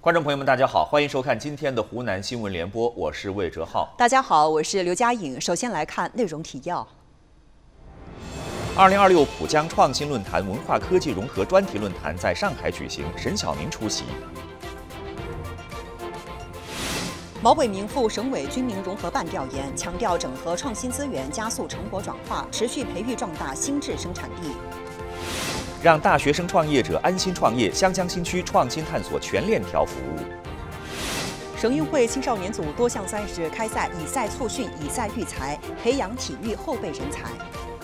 观众朋友们，大家好，欢迎收看今天的湖南新闻联播，我是魏哲浩。 大家好，我是刘佳颖。首先来看内容提要。 2026浦江创新论坛文化科技融合专题论坛在上海举行，沈晓明出席。 毛伟明赴省委军民融合办调研，强调整合创新资源，加速成果转化，持续培育壮大新质生产力。 让大学生创业者安心创业，湘江新区创新探索全链条服务。 省运会青少年组多项赛事开赛，以赛促训，以赛育才，培养体育后备人才。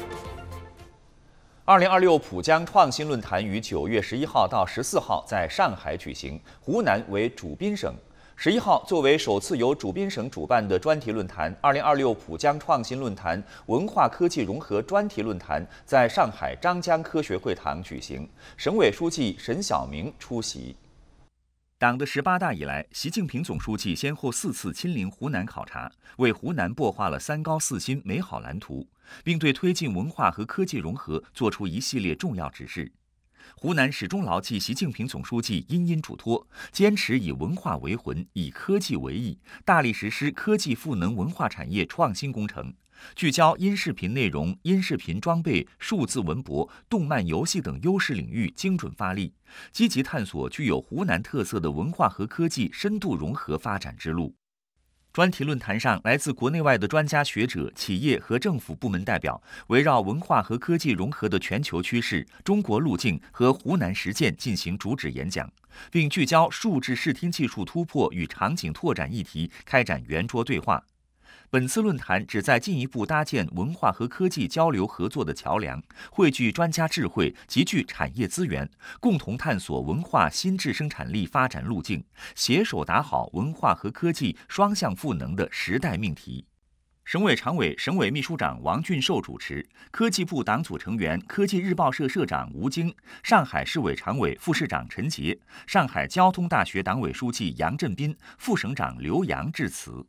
2026浦江创新论坛于9月11号到14号在上海举行，湖南为主宾省。11号，作为首次由主宾省主办的专题论坛，2026浦江创新论坛文化科技融合专题论坛在上海张江科学会堂举行，省委书记沈晓明出席。党的18大以来，习近平总书记先后4次亲临湖南考察，为湖南擘画了3高4新美好蓝图，并对推进文化和科技融合作出一系列重要指示。湖南始终牢记习近平总书记殷殷嘱托，坚持以文化为魂，以科技为翼，大力实施科技赋能文化产业创新工程，聚焦音视频内容、音视频装备、数字文博、动漫游戏等优势领域精准发力，积极探索具有湖南特色的文化和科技深度融合发展之路。专题论坛上，来自国内外的专家学者、企业和政府部门代表，围绕文化和科技融合的全球趋势、中国路径和湖南实践进行主旨演讲，并聚焦数字视听技术突破与场景拓展议题开展圆桌对话。本次论坛旨在进一步搭建文化和科技交流合作的桥梁，汇聚专家智慧，集聚产业资源，共同探索文化新质生产力发展路径，携手打好文化和科技双向赋能的时代命题。省委常委、省委秘书长王俊寿主持，科技部党组成员、科技日报社社长吴京，上海市委常委、副市长陈杰，上海交通大学党委书记杨振斌、副省长刘洋致辞。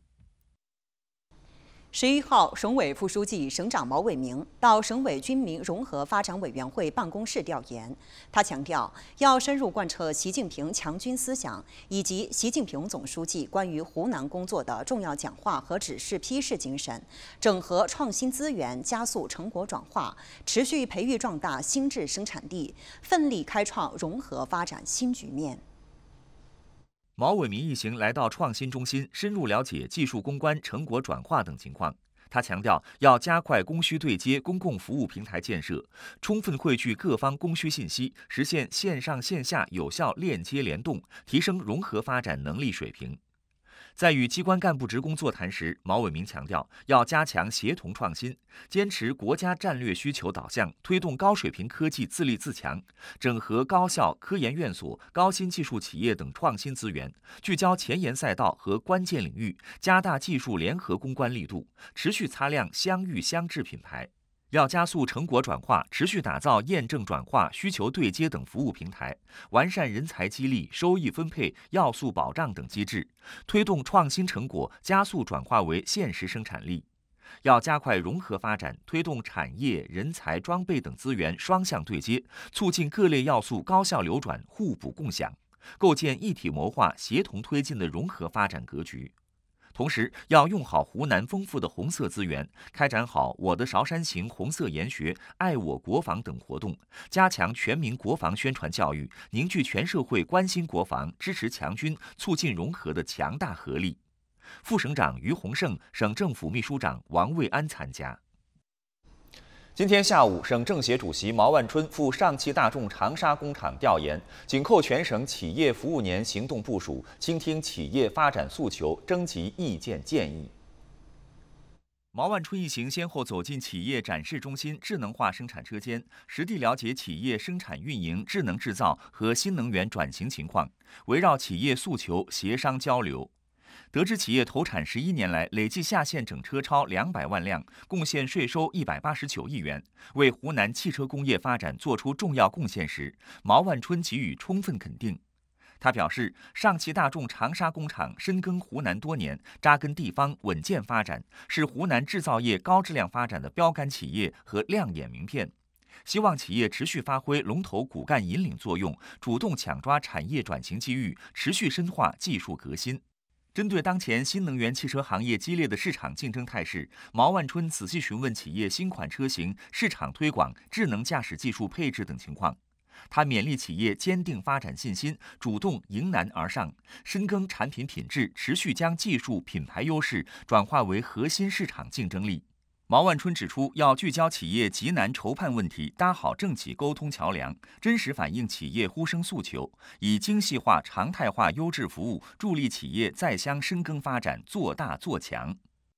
11号，省委副书记、省长毛伟明到省委军民融合发展委员会办公室调研。他强调，要深入贯彻习近平强军思想以及习近平总书记关于湖南工作的重要讲话和指示批示精神，整合创新资源，加速成果转化，持续培育壮大新质生产力，奋力开创融合发展新局面。 毛伟明一行来到创新中心，深入了解技术攻关、成果转化等情况。他强调，要加快供需对接公共服务平台建设，充分汇聚各方供需信息，实现线上线下有效链接联动，提升融合发展能力水平。在与机关干部职工座谈时，毛伟明强调，要加强协同创新，坚持国家战略需求导向，推动高水平科技自立自强，整合高校、科研院所、高新技术企业等创新资源，聚焦前沿赛道和关键领域，加大技术联合攻关力度，持续擦亮湘豫湘智品牌。要加速成果转化，持续打造验证转化、需求对接等服务平台，完善人才激励、收益分配、要素保障等机制，推动创新成果加速转化为现实生产力。要加快融合发展，推动产业、人才、装备等资源双向对接，促进各类要素高效流转、互补共享，构建一体谋划、协同推进的融合发展格局。同时，要用好湖南丰富的红色资源，开展好“我的韶山行”红色研学、爱我国防等活动，加强全民国防宣传教育，凝聚全社会关心国防、支持强军、促进融合的强大合力。副省长于洪胜、省政府秘书长王卫安参加。今天下午，省政协主席毛万春赴上汽大众长沙工厂调研，紧扣全省企业服务年行动部署，倾听企业发展诉求，征集意见建议。毛万春一行先后走进企业展示中心智能化生产车间，实地了解企业生产运营、智能制造和新能源转型情况，围绕企业诉求协商交流。得知企业投产11年来累计下线整车超200万辆，贡献税收189亿元，为湖南汽车工业发展做出重要贡献时，毛万春给予充分肯定。他表示，上汽大众长沙工厂深耕湖南多年，扎根地方，稳健发展，是湖南制造业高质量发展的标杆企业和亮眼名片。 希望企业持续发挥龙头骨干引领作用，主动抢抓产业转型机遇，持续深化技术革新。针对当前新能源汽车行业激烈的市场竞争态势，毛万春仔细询问企业新款车型市场推广、智能驾驶技术配置等情况。他勉励企业坚定发展信心，主动迎难而上，深耕产品品质，持续将技术品牌优势转化为核心市场竞争力。毛万春指出，要聚焦企业急难愁盼问题，搭好政企沟通桥梁，真实反映企业呼声诉求，以精细化、常态化优质服务，助力企业再乡深耕发展，做大做强。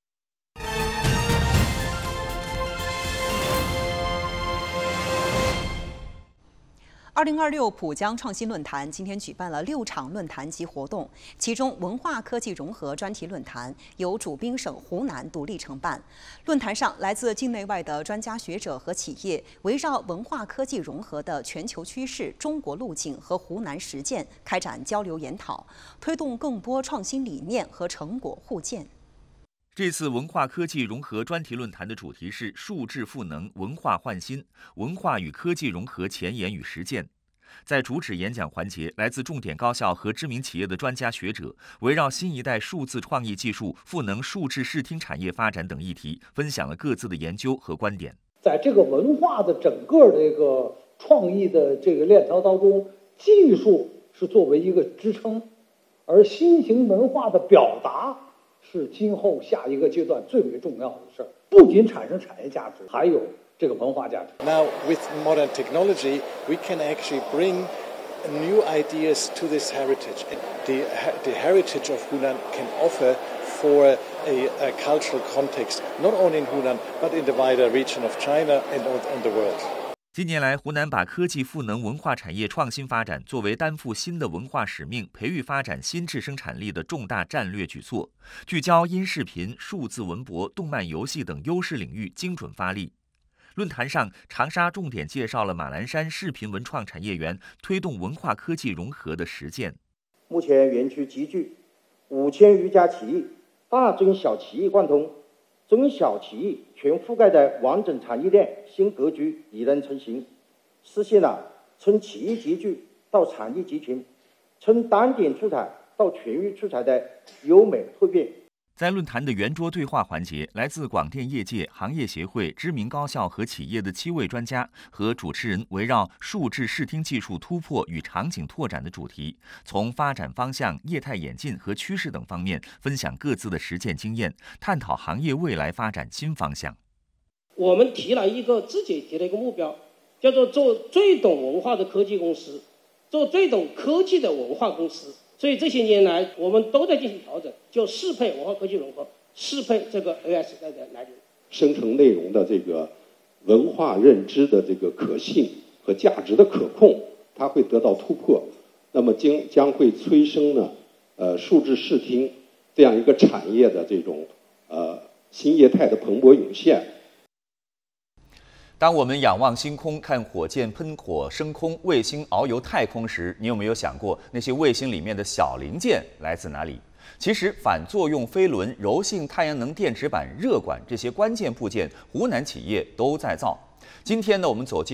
2026浦江创新论坛今天举办了6场论坛及活动，其中文化科技融合专题论坛由主宾省湖南独立承办。论坛上，来自境内外的专家学者和企业围绕文化科技融合的全球趋势、中国路径和湖南实践开展交流研讨，推动更多创新理念和成果互鉴。 这次文化科技融合专题论坛的主题是数智赋能，文化焕新，文化与科技融合前沿与实践。在主旨演讲环节，来自重点高校和知名企业的专家学者围绕新一代数字创意技术赋能数智视听产业发展等议题，分享了各自的研究和观点。 在这个文化的整个这个创意的这个链条当中，技术是作为一个支撑，而新型文化的表达是今后下一个阶段最为重要的事儿，不仅产生产业价值，还有这个文化价值。 Now with modern technology, we can actually bring new ideas to this heritage. The heritage of Hunan can offer for a cultural context, not only in Hunan, but in the wider region of China and on the world. 近年来，湖南把科技赋能文化产业创新发展作为担负新的文化使命、培育发展新质生产力的重大战略举措，聚焦音视频、数字文博、动漫游戏等优势领域，精准发力。论坛上，长沙重点介绍了马栏山视频文创产业园推动文化科技融合的实践。 目前园区集聚5000余家企业，大中小企业贯通，中小企业全覆盖的完整产业链新格局已然成型，实现了从企业集聚到产业集群，从单点出彩到全域出彩的优美蜕变。 在论坛的圆桌对话环节，来自广电业界、行业协会、知名高校和企业的7位专家和主持人，围绕数智视听技术突破与场景拓展的主题，从发展方向、业态演进和趋势等方面分享各自的实践经验，探讨行业未来发展新方向。 我们自己提了一个目标，叫做做最懂文化的科技公司，做最懂科技的文化公司。所以这些年来，我们都在进行调整，就适配文化科技融合，适配这个 AI 时代的来临。 生成内容的这个文化认知的这个可信和价值的可控，它会得到突破。那么将会催生呢，数智视听这样一个产业的这种新业态的蓬勃涌现。 当我们仰望星空，看火箭喷火升空，卫星遨游太空时，你有没有想过那些卫星里面的小零件来自哪里？其实，反作用飞轮、柔性太阳能电池板、热管这些关键部件，湖南企业都在造。今天呢，我们走进